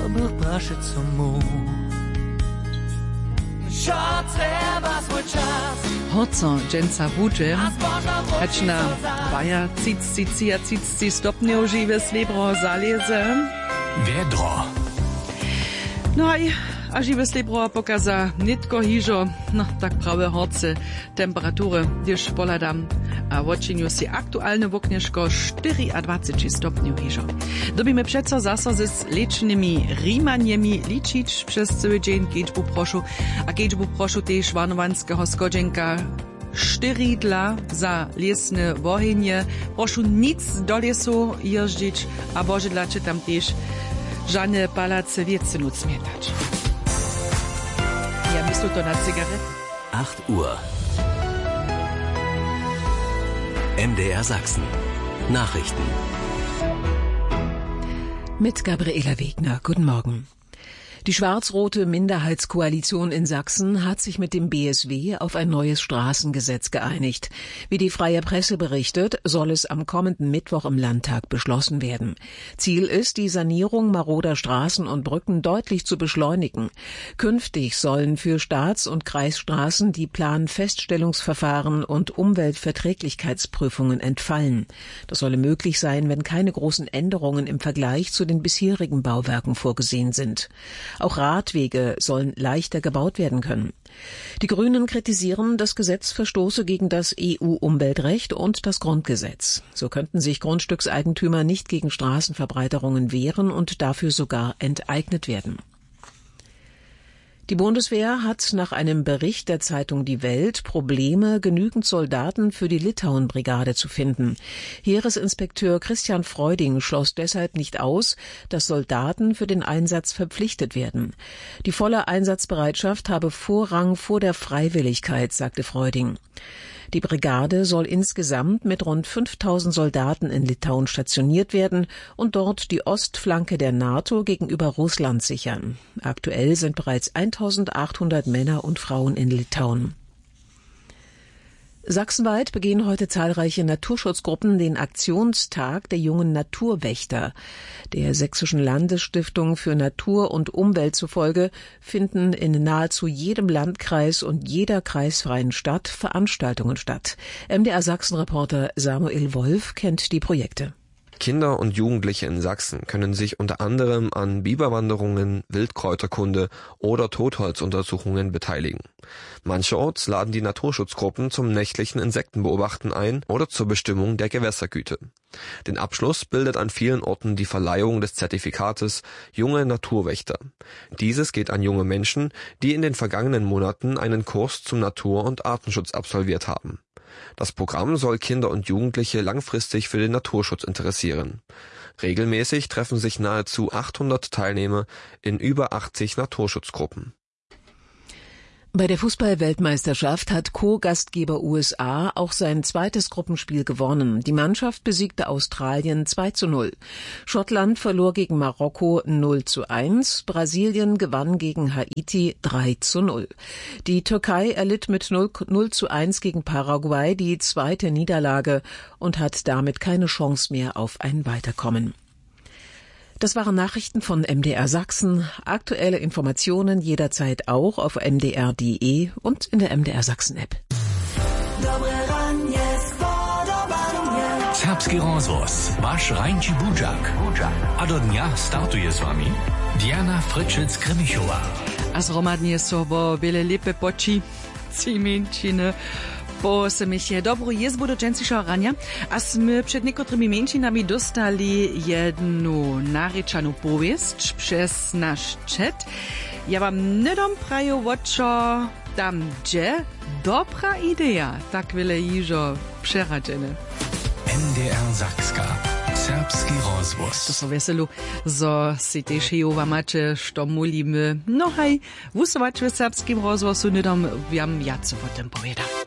by prašiť som mu. Čo treba svoj čas. Hoco, dženca budže, hač na vaja cici stopňov živé slebro zalieze. Vedro. No aj a živé slebro pokaza nitko hižo, no tak prawe horce temperatury, gdyż poladam, a w odčiniu si aktualne woknieszko 24 stopniów hižo. Dobimy przeco zaso ze licznymi rimaniemi liczyć przez cały dzień, keďbu prošu też warnowanskiego skodzenka 4 dla za lesne wohenje. Prošu nic do lesu jeździć, a bożydlacze tam też żadne palace wiece nuc mietać. Ja myślę to na Zigaretten. 8 Uhr. MDR Sachsen. Nachrichten. Mit Gabriela Wegner. Guten Morgen. Die schwarz-rote Minderheitskoalition in Sachsen hat sich mit dem BSW auf ein neues Straßengesetz geeinigt. Wie die Freie Presse berichtet, soll es am kommenden Mittwoch im Landtag beschlossen werden. Ziel ist, die Sanierung maroder Straßen und Brücken deutlich zu beschleunigen. Künftig sollen für Staats- und Kreisstraßen die Planfeststellungsverfahren und Umweltverträglichkeitsprüfungen entfallen. Das solle möglich sein, wenn keine großen Änderungen im Vergleich zu den bisherigen Bauwerken vorgesehen sind. Auch Radwege sollen leichter gebaut werden können. Die Grünen kritisieren, das Gesetz verstoße gegen das EU-Umweltrecht und das Grundgesetz. So könnten sich Grundstückseigentümer nicht gegen Straßenverbreiterungen wehren und dafür sogar enteignet werden. Die Bundeswehr hat nach einem Bericht der Zeitung Die Welt Probleme, genügend Soldaten für die Litauen-Brigade zu finden. Heeresinspekteur Christian Freuding schloss deshalb nicht aus, dass Soldaten für den Einsatz verpflichtet werden. Die volle Einsatzbereitschaft habe Vorrang vor der Freiwilligkeit, sagte Freuding. Die Brigade soll insgesamt mit rund 5.000 Soldaten in Litauen stationiert werden und dort die Ostflanke der NATO gegenüber Russland sichern. Aktuell sind bereits 1.800 Männer und Frauen in Litauen. Sachsenweit begehen heute zahlreiche Naturschutzgruppen den Aktionstag der jungen Naturwächter. Der Sächsischen Landesstiftung für Natur und Umwelt zufolge finden in nahezu jedem Landkreis und jeder kreisfreien Stadt Veranstaltungen statt. MDR Sachsen-Reporter Samuel Wolf kennt die Projekte. Kinder und Jugendliche in Sachsen können sich unter anderem an Biberwanderungen, Wildkräuterkunde oder Totholzuntersuchungen beteiligen. Mancherorts laden die Naturschutzgruppen zum nächtlichen Insektenbeobachten ein oder zur Bestimmung der Gewässergüte. Den Abschluss bildet an vielen Orten die Verleihung des Zertifikates Junge Naturwächter. Dieses geht an junge Menschen, die in den vergangenen Monaten einen Kurs zum Natur- und Artenschutz absolviert haben. Das Programm soll Kinder und Jugendliche langfristig für den Naturschutz interessieren. Regelmäßig treffen sich nahezu 800 Teilnehmer in über 80 Naturschutzgruppen. Bei der Fußball-Weltmeisterschaft hat Co-Gastgeber USA auch sein zweites Gruppenspiel gewonnen. Die Mannschaft besiegte Australien 2:0. Schottland verlor gegen Marokko 0:1. Brasilien gewann gegen Haiti 3:0. Die Türkei erlitt mit 0:1 gegen Paraguay die zweite Niederlage und hat damit keine Chance mehr auf ein Weiterkommen. Das waren Nachrichten von MDR Sachsen. Aktuelle Informationen jederzeit auch auf mdr.de und in der MDR Sachsen App. Serbski rozhlas, váš Rajnči Budžak. A do dňa startuje s vami Diana Frčec-Kremišová. A zhromadnie sobo wiele lipe poči, cimenčine. Po semieście dobro jest do dżęcisza rania, a sme przed niektórymi mężczyznami dostali jedną naryczaną powieść przez nasz chat. Ja wam nie dam prajo woczo tam gdzie dobra idea, tak wiele jiżo przeradzene. MDR Sakska. Serbski rozhlas. To so veselu, zo si tež jova mače, što molíme. No haj, vusovač v serbskim rozhlasu, nedom vam jaco o tem povedam.